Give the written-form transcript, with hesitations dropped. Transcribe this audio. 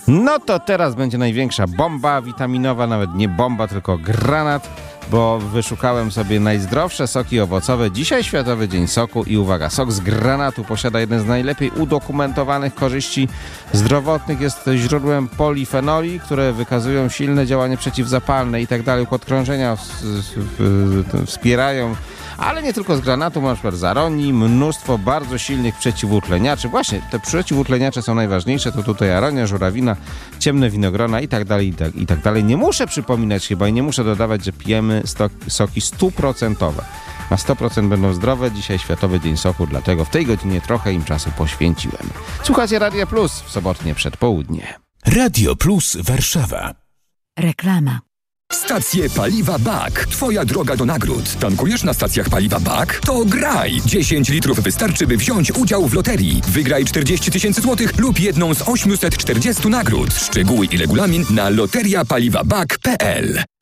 No to teraz będzie największa bomba witaminowa, nawet nie bomba, tylko granat, bo wyszukałem sobie najzdrowsze soki owocowe. Dzisiaj Światowy Dzień Soku i uwaga, sok z granatu posiada jeden z najlepiej udokumentowanych korzyści zdrowotnych. Jest źródłem polifenoli, które wykazują silne działanie przeciwzapalne i tak dalej. Układ krążenia wspierają, ale nie tylko z granatu, na przykład z aronii, mnóstwo bardzo silnych przeciwutleniaczy. Właśnie te przeciwutleniacze są najważniejsze, to tutaj aronia, żurawina, ciemne winogrona i tak dalej, i tak dalej. Nie muszę przypominać chyba i nie muszę dodawać, że pijemy soki 100%. Na 100% będą zdrowe. Dzisiaj Światowy Dzień Soku, dlatego w tej godzinie trochę im czasu poświęciłem. Słuchajcie Radia Plus w sobotnie przedpołudnie. Radio Plus Warszawa. Reklama. Stacje paliwa BAK. Twoja droga do nagród. Tankujesz na stacjach paliwa BAK? To graj! 10 litrów wystarczy, by wziąć udział w loterii. Wygraj 40 000 złotych lub jedną z 840 nagród. Szczegóły i regulamin na loteriapaliwabak.pl.